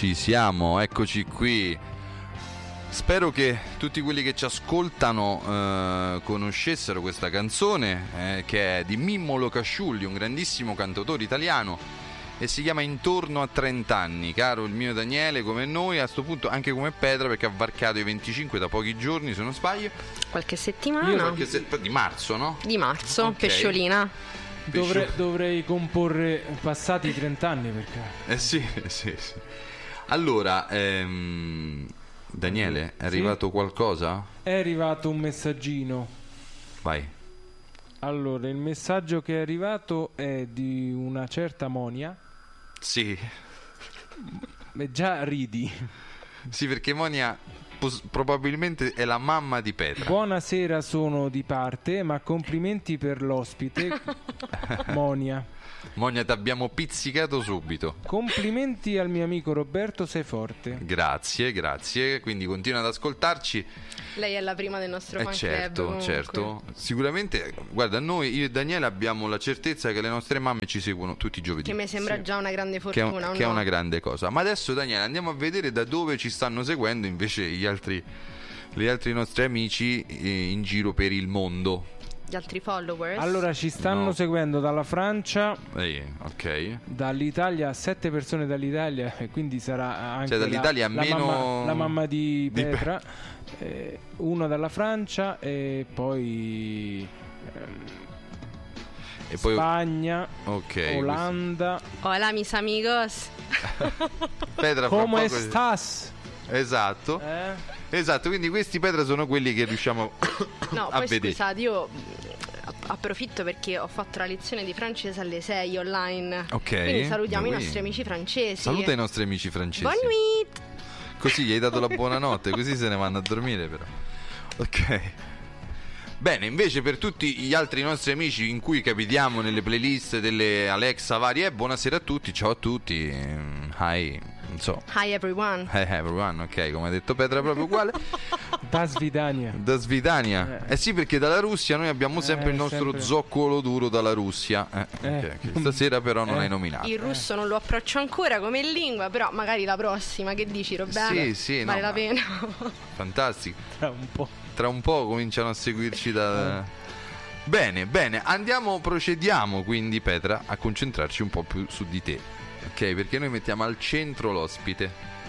Ci siamo, eccoci qui. Spero che tutti quelli che ci ascoltano conoscessero questa canzone che è di Mimmo Locasciulli, un grandissimo cantautore italiano, e si chiama Intorno a 30 anni. Caro il mio Daniele, come noi, a sto punto anche come Petra, perché ha varcato i 25 da pochi giorni, se non sbaglio. Qualche settimana. Di marzo, no? Di marzo, Okay. Pesciolina. Dovrei comporre passati i 30 anni perché... Sì. Allora, Daniele, è arrivato qualcosa? È arrivato un messaggino. Vai. Allora, il messaggio che è arrivato è di una certa Monia. Sì. Beh, già ridi. Sì, perché Monia probabilmente è la mamma di Petra. Buonasera, sono di parte, ma complimenti per l'ospite. Monia. Monia, ti abbiamo pizzicato subito. Complimenti al mio amico Roberto, sei forte. Grazie. Quindi continua ad ascoltarci. Lei è la prima del nostro fan club. Certo. Sicuramente, guarda, noi, io e Daniele, abbiamo la certezza che le nostre mamme ci seguono tutti i giovedì. Che mi sembra già una grande fortuna. Che è una grande cosa. Ma adesso, Daniele, andiamo a vedere da dove ci stanno seguendo invece gli altri nostri amici in giro per il mondo. Gli altri followers. Allora, ci stanno seguendo dalla Francia, ok. dall'Italia, 7 persone dall'Italia, e quindi sarà anche cioè dall'Italia la mamma di Petra, uno dalla Francia e poi Spagna, Olanda. Hola mis amigos. Petra, come stas? Esatto. Esatto, quindi questi, Petra, sono quelli che riusciamo a poi vedere. Scusate, io approfitto perché ho fatto la lezione di francese alle 6 online. Ok. Quindi salutiamo i nostri amici francesi. Saluta i nostri amici francesi. Bonne nuit. Così gli hai dato la buonanotte, così se ne vanno a dormire però. Ok. Bene, invece per tutti gli altri nostri amici in cui capitiamo nelle playlist delle Alexa varie, buonasera a tutti, ciao a tutti. Hi. Hi everyone. Hi everyone, ok, come ha detto Petra, proprio uguale. Da Svidania. Sì, perché dalla Russia noi abbiamo sempre il nostro zoccolo duro dalla Russia. Okay. Stasera però non hai nominato. Il russo non lo approccio ancora come lingua, però magari la prossima, che dici, Roberto? Sì, vale la pena. Fantastico. Tra un po'. Cominciano a seguirci da... Bene, procediamo quindi, Petra, a concentrarci un po' più su di te. Ok, perché noi mettiamo al centro l'ospite.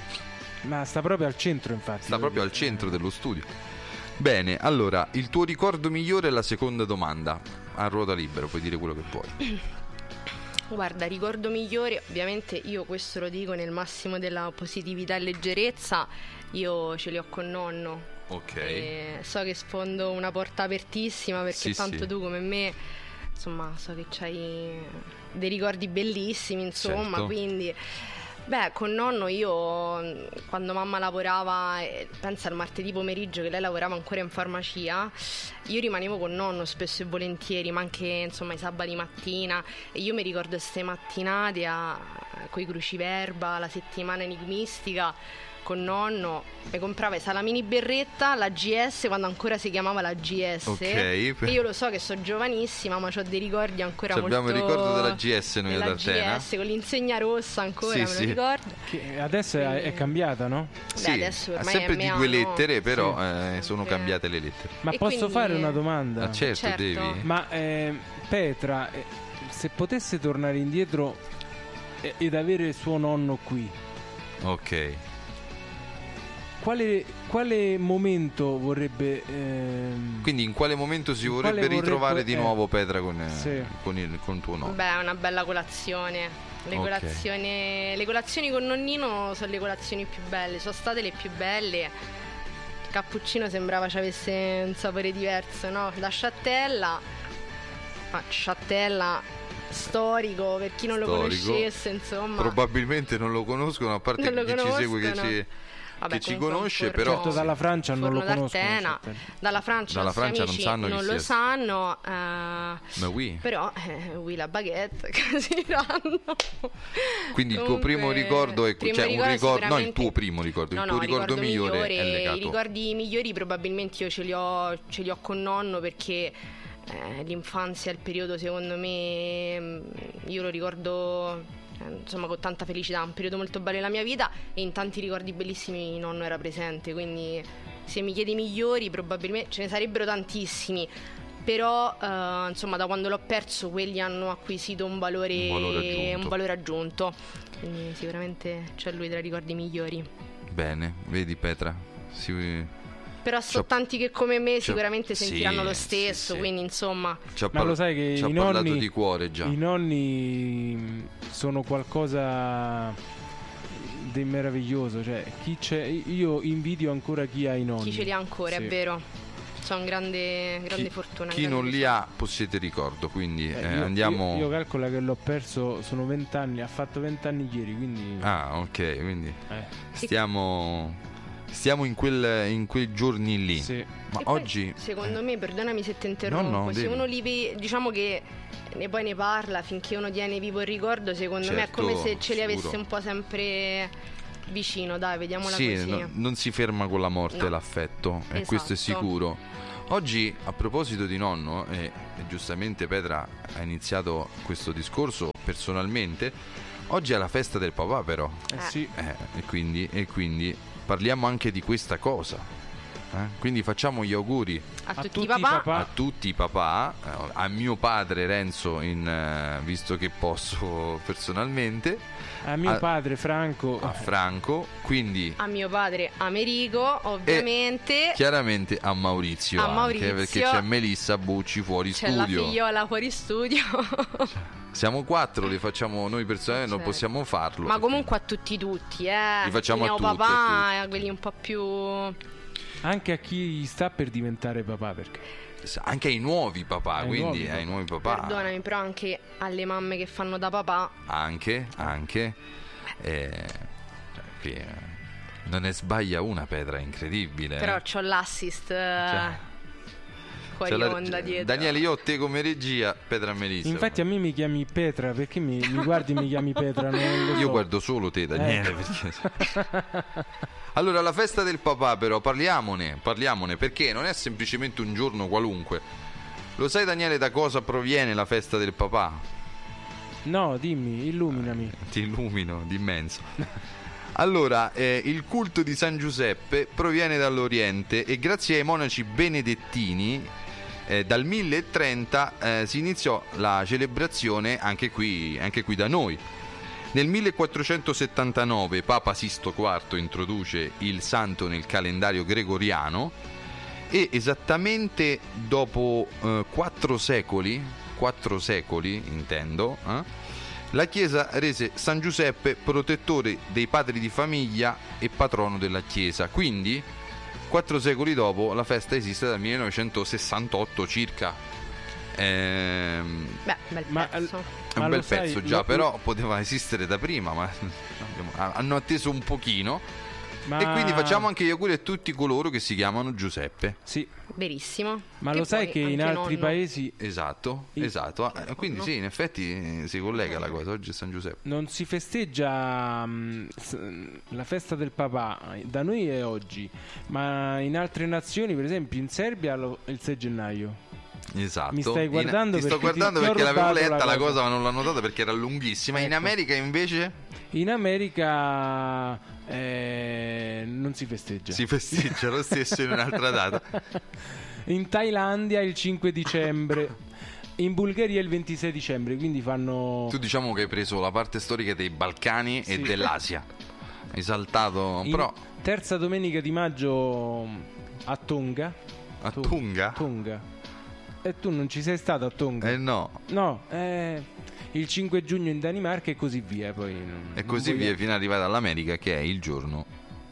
Ma sta proprio al centro, infatti. Sta proprio al centro dello studio. Bene, allora, il tuo ricordo migliore è la seconda domanda. A ruota libera, puoi dire quello che vuoi. Guarda, ricordo migliore, ovviamente io questo lo dico nel massimo della positività e leggerezza, io ce li ho con nonno. Ok. E so che sfondo una porta apertissima perché tanto tu come me, insomma, so che c'hai dei ricordi bellissimi, insomma, certo. Quindi con nonno io, quando mamma lavorava, pensa al martedì pomeriggio che lei lavorava ancora in farmacia, io rimanevo con nonno spesso e volentieri, ma anche insomma i sabati mattina, e io mi ricordo queste mattinate coi cruciverba, la settimana enigmistica con nonno, mi comprava i salamini berretta, la GS, quando ancora si chiamava la GS. Okay. E io lo so che sono giovanissima, ma ho dei ricordi ancora molto... Abbiamo il ricordo della GS noi ad Artena. GS con l'insegna rossa ancora, me lo ricordo. Che adesso è cambiata, no? Sì, adesso ormai ha sempre di due lettere, però sono cambiate le lettere. Ma posso fare una domanda? Certo, devi. Ma Petra, se potesse tornare indietro ed avere suo nonno qui, ok, quale momento vorrebbe... Quindi in quale momento si vorrebbe ritrovare di nuovo Petra con tuo nonno? Beh, una bella colazione. Le colazioni con nonnino sono le colazioni più belle, sono state le più belle. Il cappuccino sembrava ci avesse un sapore diverso, no? La sciattella storico, per chi non lo conoscesse, insomma. Probabilmente non lo conoscono, a parte chi ci segue che ci conosce, però certo, dalla Francia non lo conoscono. Dalla Francia non sanno non lo sanno, ma oui. però la baguette così diranno. Quindi il tuo primo ricordo è un ricordo, no, il tuo primo ricordo, il tuo ricordo migliore è legato. I ricordi migliori probabilmente io ce li ho con nonno, perché l'infanzia, il periodo, secondo me, io lo ricordo insomma con tanta felicità, un periodo molto bello nella mia vita e in tanti ricordi bellissimi nonno era presente, quindi se mi chiedi i migliori probabilmente ce ne sarebbero tantissimi, però insomma da quando l'ho perso quelli hanno acquisito un valore aggiunto, quindi sicuramente c'è lui tra i ricordi migliori. Bene, vedi Petra, però so tanti che come me sicuramente sentiranno lo stesso, quindi insomma. Ma lo sai che ci ha parlato di cuore già. I nonni sono qualcosa di meraviglioso, cioè io invidio ancora chi ha i nonni. Chi ce li ha ancora, è vero. C'è un grande fortuna. Chi non li ha possiede ricordo, quindi andiamo. Io calcolo che l'ho perso, sono 20 anni, ha fatto 20 anni ieri, quindi. Ah, ok, quindi stiamo in quei giorni lì. Sì. Ma e oggi poi, secondo me, perdonami se ti interrompo, se uno li vede, diciamo che poi ne parla finché uno tiene vivo il ricordo, secondo me è come se ce li avesse un po' sempre vicino, dai, vediamola così. Non si ferma con la morte l'affetto, e questo è sicuro. Oggi, a proposito di nonno, e giustamente Petra ha iniziato questo discorso personalmente, oggi è la festa del papà però. Sì. E quindi parliamo anche di questa cosa. Quindi facciamo gli auguri a tutti i papà. A tutti i papà, a mio padre Renzo, visto che posso personalmente, a mio padre Franco, a Franco, quindi a mio padre Americo, ovviamente, e chiaramente a Maurizio, anche perché c'è Melissa Bucci fuori studio. C'è la figliola fuori studio. Siamo 4, li facciamo noi personalmente, non possiamo farlo. Ma comunque a tutti, li facciamo a tutti, papà, a quelli un po' più. Anche a chi sta per diventare papà, perché anche ai nuovi papà, ai nuovi papà. Perdonami, però anche alle mamme che fanno da papà. Anche. Non ne sbaglia una, Petra, incredibile. Però c'ho l'assist fuori onda dietro. Daniele, io ho te come regia, Petra Melissa. Infatti a me mi chiami Petra, perché mi guardi e mi chiami Petra? Non lo so. Io guardo solo te, Daniele, perché... Allora, la festa del papà, però, parliamone, perché non è semplicemente un giorno qualunque. Lo sai, Daniele, da cosa proviene la festa del papà? No, dimmi, illuminami. Ti illumino d'immenso. Allora, il culto di San Giuseppe proviene dall'Oriente e grazie ai monaci benedettini dal 1030 si iniziò la celebrazione anche qui da noi. Nel 1479 Papa Sisto IV introduce il santo nel calendario gregoriano e esattamente dopo 4 secoli intendo, la Chiesa rese San Giuseppe protettore dei padri di famiglia e patrono della Chiesa. Quindi 4 secoli dopo la festa esiste dal 1968 circa. Bel pezzo. È un bel pezzo già, però poteva esistere da prima, ma hanno atteso un pochino. E quindi facciamo anche gli auguri a tutti coloro che si chiamano Giuseppe. Sì, verissimo. Ma lo sai che in altri paesi esatto. Quindi sì, in effetti si collega la cosa. Oggi è San Giuseppe. Non si festeggia la festa del papà, da noi è oggi, ma in altre nazioni, per esempio in Serbia il 6 gennaio. Esatto. Mi stai guardando? Ti sto guardando perché l'avevo letta la cosa, ma non l'ho notata perché era lunghissima. Ecco. In America invece? In America non si festeggia. Si festeggia lo stesso in un'altra data. In Thailandia il 5 dicembre. In Bulgaria il 26 dicembre. Quindi fanno. Tu diciamo che hai preso la parte storica dei Balcani e dell'Asia. Hai saltato. Però terza domenica di maggio a Tonga. A Tonga? Tonga. E tu non ci sei stato a Tonga? No. Il 5 giugno in Danimarca e così via. Poi via fino ad arrivare all'America, che è il giorno.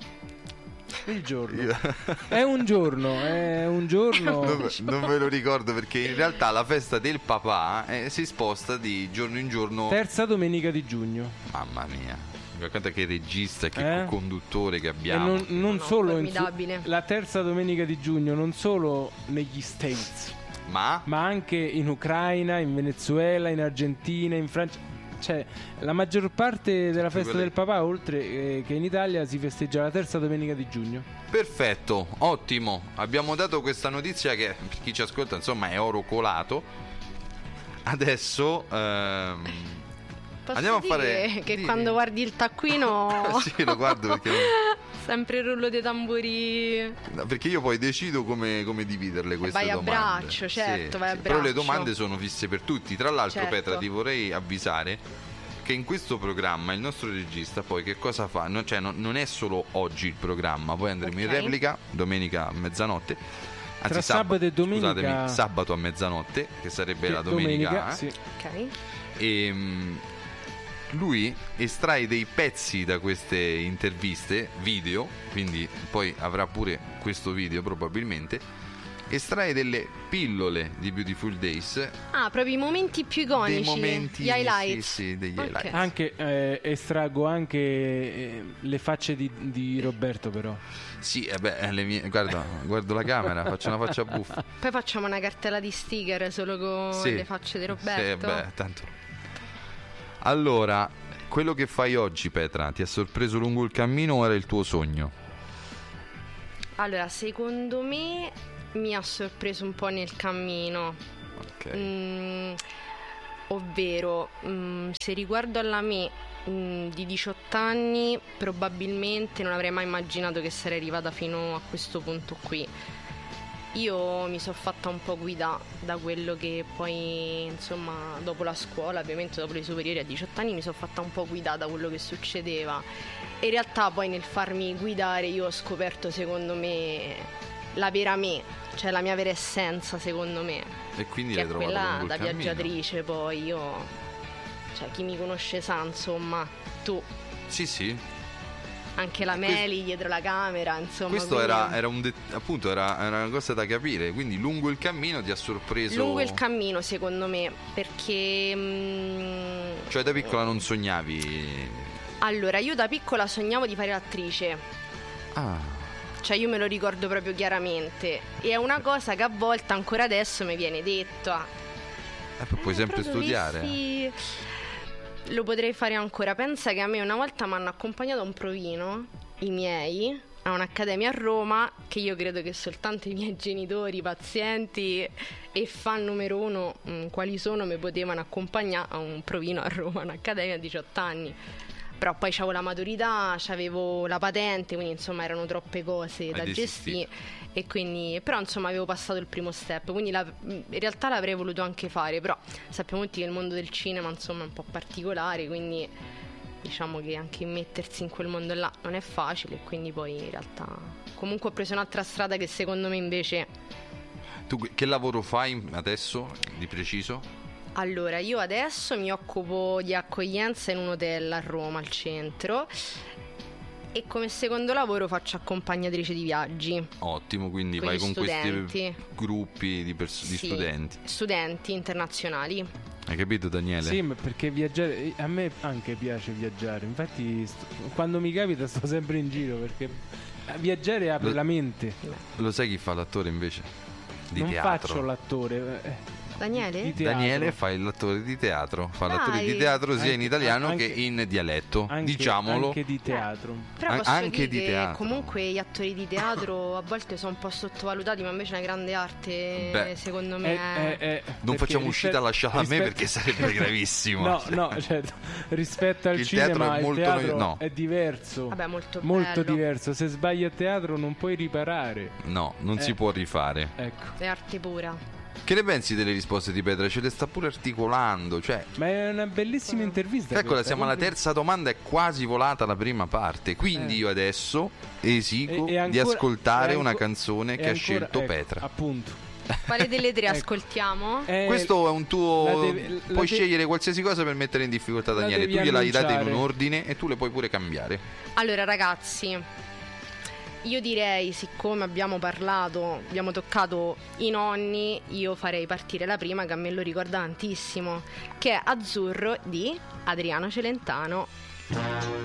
È un giorno. Non ve lo ricordo perché in realtà la festa del papà si sposta di giorno in giorno. Terza domenica di giugno. Mamma mia. Guarda che regista, che conduttore che abbiamo. E non solo la terza domenica di giugno, non solo negli States. Ma anche in Ucraina, in Venezuela, in Argentina, in Francia. Cioè, la maggior parte della festa del papà, oltre che in Italia, si festeggia la terza domenica di giugno. Perfetto, ottimo. Abbiamo dato questa notizia che per chi ci ascolta, insomma, è oro colato. Adesso Andiamo a fare che quando guardi il taccuino sì, lo guardo perché sempre il rullo dei tamburi. No, perché io poi decido come dividerle queste domande. Vai a braccio, certo, vai a braccio. Però le domande sono fisse per tutti. Tra l'altro, certo. Petra, ti vorrei avvisare che in questo programma il nostro regista poi che cosa fa? Non è solo oggi il programma, poi andremo in replica domenica a mezzanotte. Anzi, tra sabato e domenica. Scusatemi, sabato a mezzanotte, che sarebbe la domenica. Sì. Ok. E lui estrae dei pezzi da queste interviste video, quindi poi avrà pure questo video probabilmente. Estrae delle pillole di Beautiful Days. Proprio i momenti più iconici, dei momenti, gli highlights. Sì, degli highlights. Anche estraggo anche le facce di Roberto, però. Sì, guardo la camera, faccio una faccia buffa. Poi facciamo una cartella di sticker solo con le facce di Roberto. Sì, tanto. Allora, quello che fai oggi, Petra, ti ha sorpreso lungo il cammino o era il tuo sogno? Allora, secondo me mi ha sorpreso un po' nel cammino. Ok. Ovvero, se riguardo alla me di 18 anni, probabilmente non avrei mai immaginato che sarei arrivata fino a questo punto qui. Io mi sono fatta un po' guidare da quello che poi, insomma, dopo la scuola, ovviamente dopo le superiori a 18 anni, mi sono fatta un po' guidare da quello che succedeva. E in realtà poi nel farmi guidare io ho scoperto, secondo me, la vera me, cioè la mia vera essenza, secondo me. E quindi che l'hai è trovata quella lungo il da cammino. viaggiatrice. Poi io, cioè chi mi conosce sa, insomma, tu. Sì. Anche la Meli dietro la camera, insomma. Questo quindi... era una cosa da capire. Quindi lungo il cammino ti ha sorpreso. Lungo il cammino, secondo me, perché cioè da piccola non sognavi? Allora, io da piccola sognavo di fare l'attrice. Cioè io me lo ricordo proprio chiaramente. E è una cosa che a volte ancora adesso mi viene detta. Puoi sempre studiare. Lo potrei fare ancora. Pensa che a me una volta mi hanno accompagnato a un provino, i miei, a un'accademia a Roma, che io credo che soltanto i miei genitori, pazienti e fan numero uno quali sono, mi potevano accompagnare a un provino a Roma, un'accademia a 18 anni. Però poi c'avevo la maturità, c'avevo la patente, quindi insomma erano troppe cose da gestire. E quindi, però insomma avevo passato il primo step, quindi in realtà l'avrei voluto anche fare, però sappiamo tutti che il mondo del cinema insomma è un po' particolare, quindi diciamo che anche mettersi in quel mondo là non è facile, quindi poi in realtà comunque ho preso un'altra strada che secondo me invece... Tu che lavoro fai adesso di preciso? Allora, io adesso mi occupo di accoglienza in un hotel a Roma, al centro, e come secondo lavoro faccio accompagnatrice di viaggi. Ottimo, quindi vai con questi gruppi di studenti. Studenti internazionali. Hai capito, Daniele? Sì, ma perché viaggiare, a me anche piace viaggiare. Infatti quando mi capita sto sempre in giro, perché viaggiare apre la mente. Lo sai chi fa l'attore invece? Non faccio l'attore. Daniele fa l'attore di teatro. Fa l'attore di teatro sia in italiano che in dialetto. Diciamolo. Anche di teatro. Però posso anche di teatro. Comunque gli attori di teatro a volte sono un po' sottovalutati, ma invece è una grande arte, secondo me. Non facciamo uscita, lasciala a me perché sarebbe gravissimo. No, certo. Rispetto al cinema il teatro è diverso. Vabbè, molto diverso. Se sbagli a teatro non puoi riparare. No, non si può rifare. Ecco. È arte pura. Che ne pensi delle risposte di Petra? Ce le sta pure articolando, cioè... Ma è una bellissima intervista. Eccola, siamo alla terza domanda, è quasi volata la prima parte. Quindi io adesso esigo di ascoltare una canzone che ha scelto Petra. Appunto. Quale delle tre ascoltiamo? Questo è un tuo... puoi scegliere qualsiasi cosa per mettere in difficoltà Daniele. Tu gliel'hai data in un ordine e tu le puoi pure cambiare. Allora ragazzi, io direi, siccome abbiamo toccato i nonni, io farei partire la prima, che a me lo ricorda tantissimo, che è Azzurro di Adriano Celentano.